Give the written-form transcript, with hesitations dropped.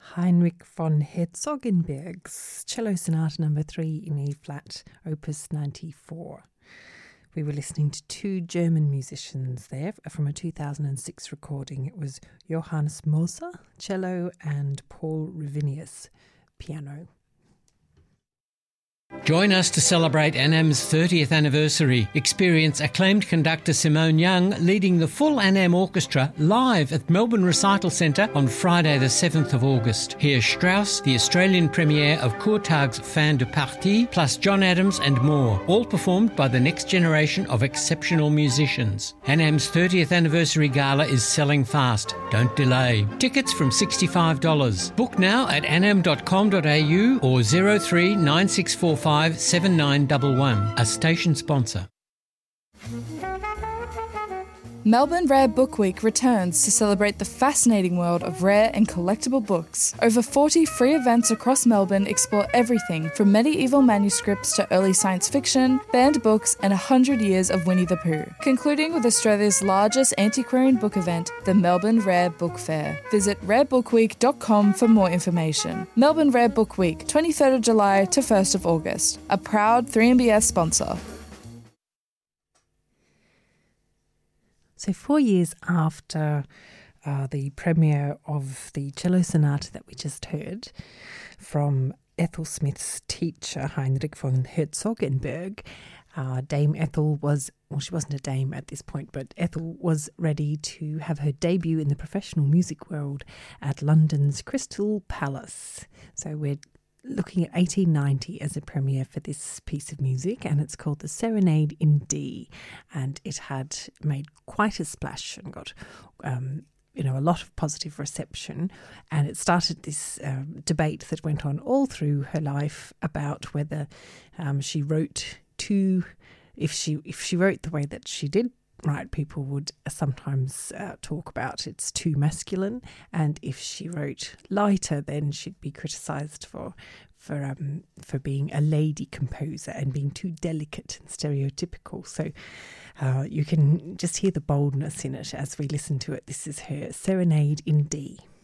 Heinrich von Herzogenberg's Cello Sonata No. 3 in E-flat, Opus 94. We were listening to two German musicians there from a 2006 recording. It was Johannes Moser, cello, and Paul Rivinius, piano. Join us to celebrate ANAM's 30th anniversary. Experience acclaimed conductor Simone Young leading the full ANAM Orchestra live at Melbourne Recital Centre on Friday the 7th of August. Hear Strauss, the Australian premiere of Kurtag's Fin de Partie, plus John Adams and more, all performed by the next generation of exceptional musicians. ANAM's 30th anniversary gala is selling fast. Don't delay. Tickets from $65. Book now at anam.com.au or 03 9645 7911, a station sponsor. Melbourne Rare Book Week returns to celebrate the fascinating world of rare and collectible books. Over 40 free events across Melbourne explore everything from medieval manuscripts to early science fiction, banned books and 100 years of Winnie the Pooh. Concluding with Australia's largest antiquarian book event, the Melbourne Rare Book Fair. Visit rarebookwweek.com for more information. Melbourne Rare Book Week, 23rd of July to 1st of August. A proud 3MBS sponsor. So 4 years after the premiere of the cello sonata that we just heard from Ethel Smith's teacher, Heinrich von Herzogenberg, Dame Ethel was, well, she wasn't a dame at this point, but Ethel was ready to have her debut in the professional music world at London's Crystal Palace. So we're looking at 1890 as a premiere for this piece of music, and it's called The Serenade in D, and it had made quite a splash and got a lot of positive reception, and it started this debate that went on all through her life about whether she wrote if she wrote the way that she did write, people would sometimes talk about it's too masculine, and if she wrote lighter, then she'd be criticised for being a lady composer and being too delicate and stereotypical. So you can just hear the boldness in it as we listen to it. This is her Serenade in D.